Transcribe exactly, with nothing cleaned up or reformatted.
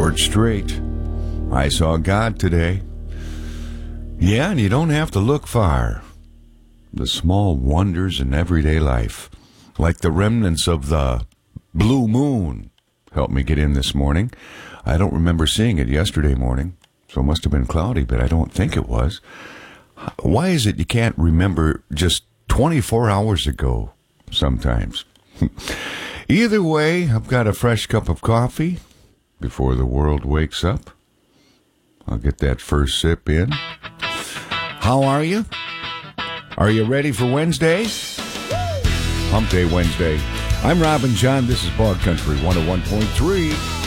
George Strait. I saw God today. Yeah, and you don't have to look far. The small wonders in everyday life, like the remnants of the blue moon, helped me get in this morning. I don't remember seeing it yesterday morning, so it must have been cloudy, but I don't think it was. Why is it you can't remember just twenty-four hours ago sometimes? Either way, I've got a fresh cup of coffee before the world wakes up. I'll get that first sip in. How are you? Are you ready for Wednesday? Hump Day Wednesday. I'm Robin John. This is Bog Country one oh one point three.